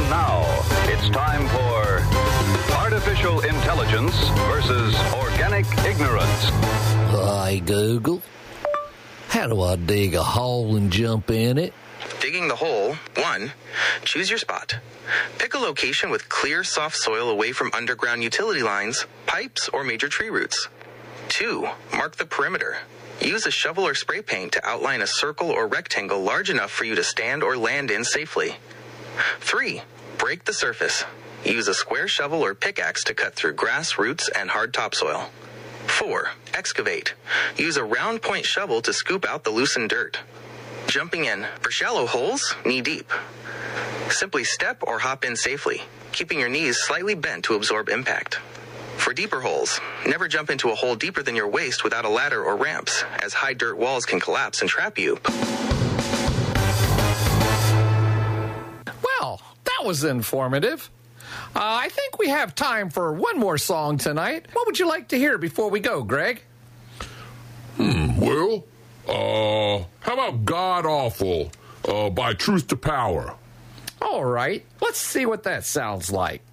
And now, it's time for Artificial Intelligence versus Organic Ignorance. Hi, Google. How do I dig a hole and jump in it? Digging the hole. 1. Choose your spot. Pick a location with clear, soft soil away from underground utility lines, pipes, or major tree roots. 2. Mark the perimeter. Use a shovel or spray paint to outline a circle or rectangle large enough for you to stand or land in safely. 3. Break the surface. Use a square shovel or pickaxe to cut through grass, roots, and hard topsoil. 4. Excavate. Use a round point shovel to scoop out the loosened dirt. Jumping in. For shallow holes, knee deep. Simply step or hop in safely, keeping your knees slightly bent to absorb impact. For deeper holes, never jump into a hole deeper than your waist without a ladder or ramps, as high dirt walls can collapse and trap you. Well, that was informative. I think we have time for one more song tonight. What would you like to hear before we go, Greg? Well, how about God Awful by Truth to Power? All right, let's see what that sounds like.